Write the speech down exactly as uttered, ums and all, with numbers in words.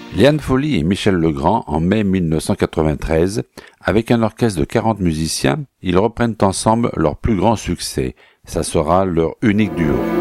Liane Folly et Michel Legrand en mai mille neuf cent quatre-vingt-treize. Avec un orchestre de quarante musiciens, ils reprennent ensemble leur plus grand succès. Ça sera leur unique duo.